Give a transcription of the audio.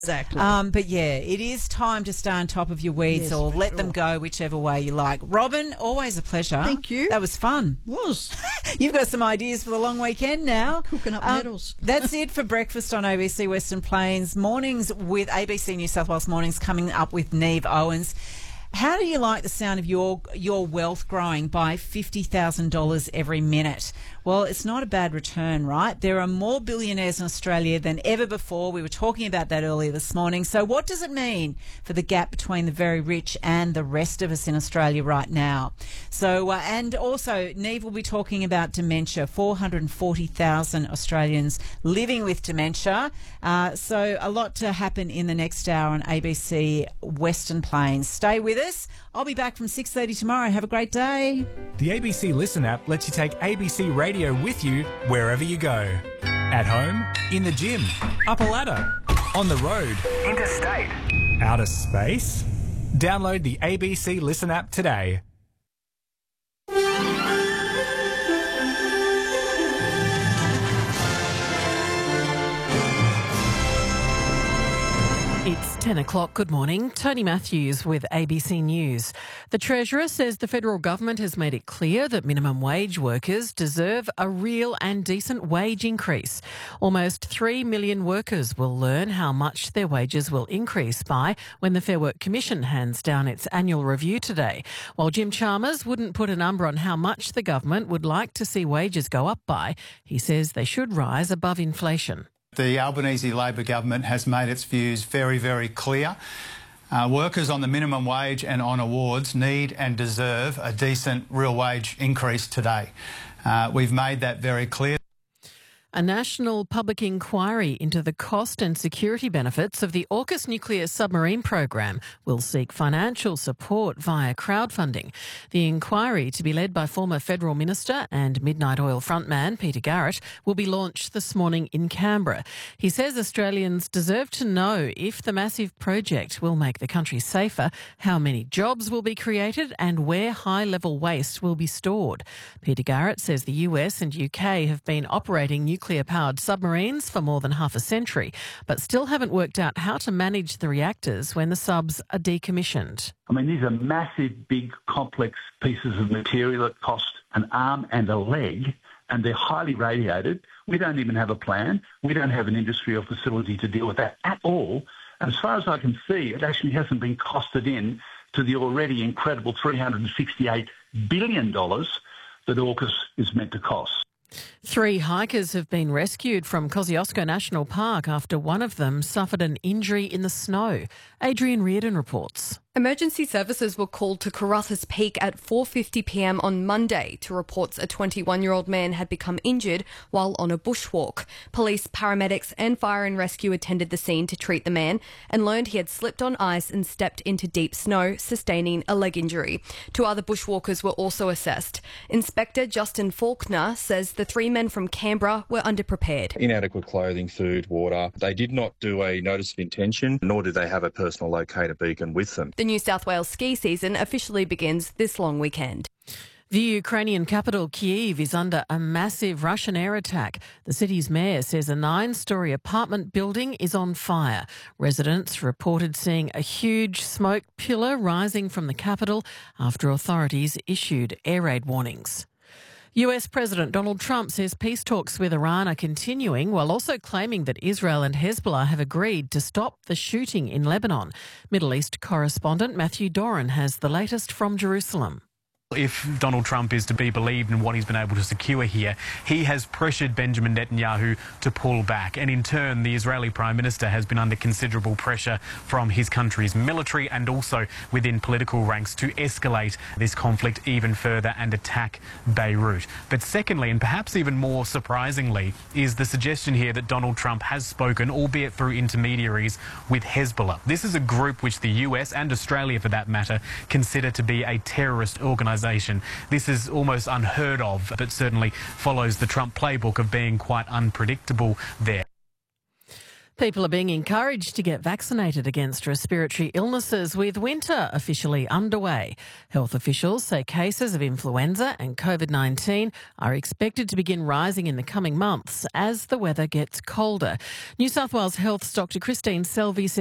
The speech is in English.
Exactly. But yeah, it is time to stay on top of your weeds, Yes, or for let sure. them go whichever way you like. Robin, always a pleasure. Thank you. That was fun. Was. You've got some ideas for the long weekend now. Cooking up medals. That's it for breakfast on ABC Western Plains. Mornings with ABC New South Wales Mornings, coming up with Neve Owens. How do you like the sound of your wealth growing by $50,000 every minute? Well, it's not a bad return, right? There are more billionaires in Australia than ever before. We were talking about that earlier this morning. So what does it mean for the gap between the very rich and the rest of us in Australia right now? So, and also, Neve will be talking about dementia, 440,000 Australians living with dementia. So a lot to happen in the next hour on ABC Western Plains. Stay with us. I'll be back from 6:30 tomorrow. Have a great day. The ABC Listen app lets you take ABC Radio with you wherever you go. At home, in the gym, up a ladder, on the road, interstate, outer space. Download the ABC Listen app today. It's 10 o'clock. Good morning. Tony Matthews with ABC News. The Treasurer says the federal government has made it clear that minimum wage workers deserve a real and decent wage increase. Almost 3 million workers will learn how much their wages will increase by when the Fair Work Commission hands down its annual review today. While Jim Chalmers wouldn't put a number on how much the government would like to see wages go up by, he says they should rise above inflation. The Albanese Labor government has made its views very, very clear. Workers on the minimum wage and on awards need and deserve a decent real wage increase today. We've made that very clear. A national public inquiry into the cost and security benefits of the AUKUS nuclear submarine program will seek financial support via crowdfunding. The inquiry, to be led by former Federal Minister and Midnight Oil frontman Peter Garrett, will be launched this morning in Canberra. He says Australians deserve to know if the massive project will make the country safer, how many jobs will be created and where high-level waste will be stored. Peter Garrett says the US and UK have been operating nuclear-powered submarines for more than half a century, but still haven't worked out how to manage the reactors when the subs are decommissioned. I mean, these are massive, big, complex pieces of material that cost an arm and a leg, and they're highly radiated. We don't even have a plan. We don't have an industry or facility to deal with that at all. And as far as I can see, it actually hasn't been costed in to the already incredible $368 billion that AUKUS is meant to cost. 3 hikers have been rescued from Kosciuszko National Park after one of them suffered an injury in the snow. Adrian Reardon reports. Emergency services were called to Karratha's Peak at 4:50 p.m. on Monday to reports a 21-year-old man had become injured while on a bushwalk. Police, paramedics and fire and rescue attended the scene to treat the man and learned he had slipped on ice and stepped into deep snow, sustaining a leg injury. 2 other bushwalkers were also assessed. Inspector Justin Faulkner says the 3 men from Canberra were underprepared. Inadequate clothing, food, water. They did not do a notice of intention, nor did they have a personal locator beacon with them. The New South Wales ski season officially begins this long weekend. The Ukrainian capital, Kyiv, is under a massive Russian air attack. The city's mayor says a 9-storey apartment building is on fire. Residents reported seeing a huge smoke pillar rising from the capital after authorities issued air raid warnings. US President Donald Trump says peace talks with Iran are continuing, while also claiming that Israel and Hezbollah have agreed to stop the shooting in Lebanon. Middle East correspondent Matthew Doran has the latest from Jerusalem. If Donald Trump is to be believed in what he's been able to secure here, he has pressured Benjamin Netanyahu to pull back. And in turn, the Israeli Prime Minister has been under considerable pressure from his country's military and also within political ranks to escalate this conflict even further and attack Beirut. But secondly, and perhaps even more surprisingly, is the suggestion here that Donald Trump has spoken, albeit through intermediaries, with Hezbollah. This is a group which the US and Australia, for that matter, consider to be a terrorist organisation. This is almost unheard of, but certainly follows the Trump playbook of being quite unpredictable there. People are being encouraged to get vaccinated against respiratory illnesses with winter officially underway. Health officials say cases of influenza and COVID-19 are expected to begin rising in the coming months as the weather gets colder. New South Wales Health's Dr Christine Selvey says